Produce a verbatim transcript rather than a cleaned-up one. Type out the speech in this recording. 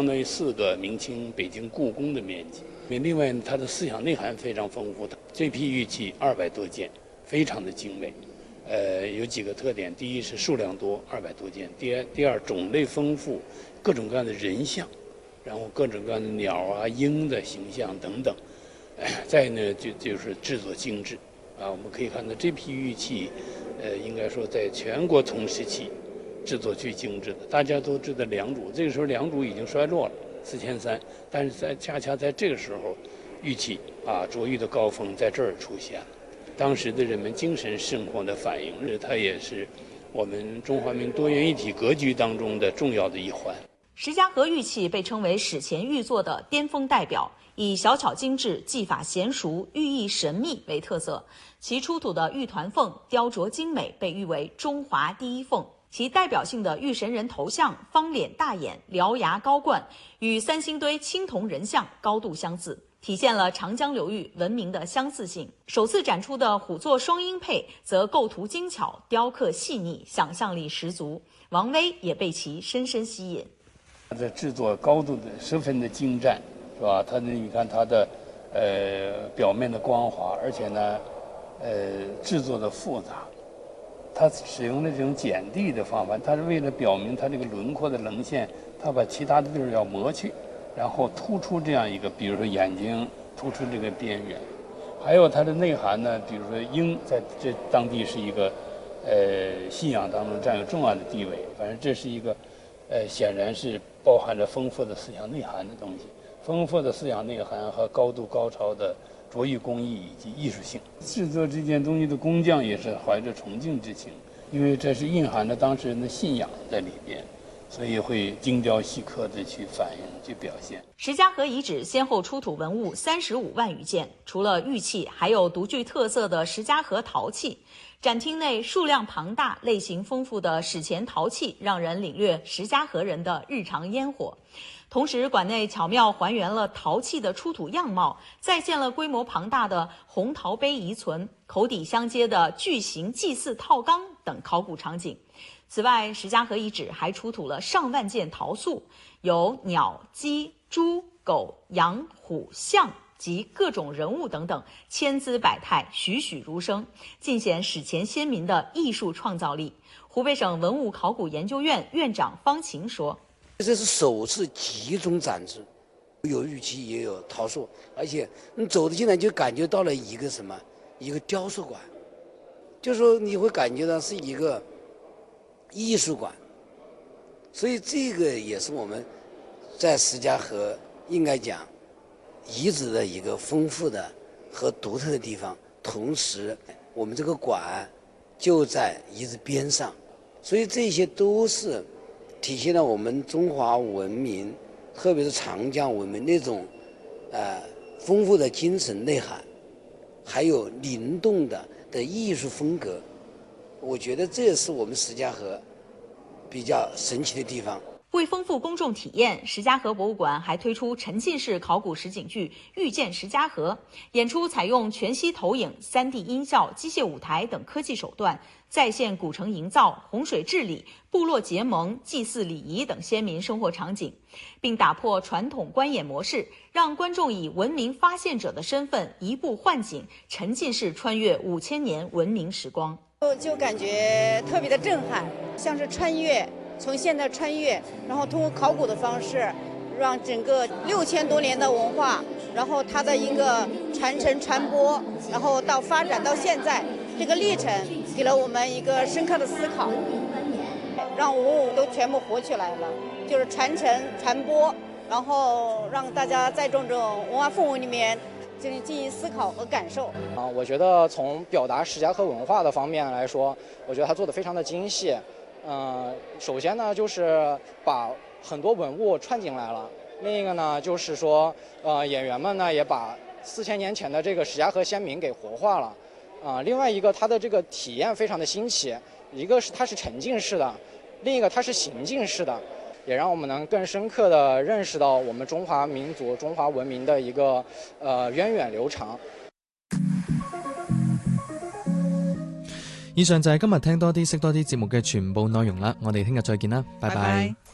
相当于四个明清北京故宫的面积。另外，它的思想内涵非常丰富的。这批玉器二百多件，非常的精美。呃，有几个特点：第一是数量多，二百多件；第二，第二种类丰富，各种各样的人像，然后各种各样的鸟啊、鹰的形象等等。哎，再呢，就就是制作精致。啊，我们可以看到这批玉器，呃，应该说在全国同时期制作最精致的。大家都知道良渚，这个时候良渚已经衰落了，四千三，但是在恰恰在这个时候，玉器啊琢玉的高峰在这儿出现了。当时的人们精神生活的反应，它也是我们中华民族多元一体格局当中的重要的一环。 石家河玉器被称为史前玉作的巅峰代表，以小巧精致、技法娴熟、寓意神秘为特色。其出土的玉团凤雕琢精美，被誉为中华第一凤。其代表性的玉神人头像方脸大眼、獠牙高冠，与三星堆青铜人像高度相似，体现了长江流域文明的相似性。首次展出的虎座双鹰佩则构图精巧，雕刻细腻，想象力十足。王威也被其深深吸引。 它的制作高度的十分的精湛，是吧？它的你看它的呃表面的光滑，而且呢，呃制作的复杂。它使用的这种剪地的方法，它是为了表明它这个轮廓的棱线，它把其他的地儿要磨去，然后突出这样一个，比如说眼睛突出这个边缘。还有它的内涵呢，比如说鹰在这当地是一个呃信仰当中占有重要的地位，反正这是一个呃显然是包含着丰富的思想内涵的东西，丰富的思想内涵和高度高超的琢玉工艺以及艺术性。制作这件东西的工匠也是怀着崇敬之情，因为这是蕴含着当事人的信仰在里边，所以会精雕细刻地去反映、去表现。 石家河遗址先后出土文物三十五万余件，除了玉器，还有独具特色的石家河陶器。展厅内数量庞大、类型丰富的史前陶器，让人领略石家河人的日常烟火。同时，馆内巧妙还原了陶器的出土样貌，再现了规模庞大的红陶杯遗存、口底相接的巨型祭祀套缸等考古场景。此外，石家河遗址还出土了上万件陶塑，有鸟、鸡、猪、狗、羊、虎、象及各种人物等等，千姿百态，栩栩如生，尽显史前先民的艺术创造力。湖北省文物考古研究院院长方琴说：“ 这是首次集中展示，有玉器也有陶塑，而且你走得进来就感觉到了一个什么，一个雕塑馆，就是说你会感觉到是一个艺术馆。所以这个也是我们在石家河应该讲遗址的一个丰富的和独特的地方。同时，我们这个馆就在遗址边上，所以这些都是体现了我们中华文明，特别是长江文明那种呃丰富的精神内涵，还有灵动的的艺术风格。我觉得这也是我们石家河比较神奇的地方。 为丰富公众体验，石家河博物馆还推出沉浸式考古实景剧《遇见石家河》，演出采用全息投影、三 D 音效、机械舞台等科技手段，再现古城营造、洪水治理、部落结盟、祭祀礼仪等先民生活场景，并打破传统观演模式，让观众以文明发现者的身份移步换景，沉浸式穿越五千年文明时光。 就就感觉特别的震撼，像是穿越。从现在穿越，然后通过考古的方式，让整个六千多年的文化，然后它的一个传承传播，然后到发展到现在这个历程，给了我们一个深刻的思考，让文物都全部活起来了，就是传承传播，然后让大家在这种文化氛围里面进行进行思考和感受。 啊，我觉得从表达石家河文化的方面来说，我觉得它做得非常的精细。呃，首先呢，就是把很多文物串进来了；另一个呢，就是说，呃，演员们呢也把四千年前的这个石家河先民给活化了。啊、呃，另外一个，它的这个体验非常的新奇，一个是它是沉浸式的，另一个它是行进式的，也让我们能更深刻地认識到我們中華民族、中華文明的一個呃源遠流長。 以上就係今日聽多啲識多啲節目嘅全部內容啦，我哋聽日再見啦，拜拜。拜拜。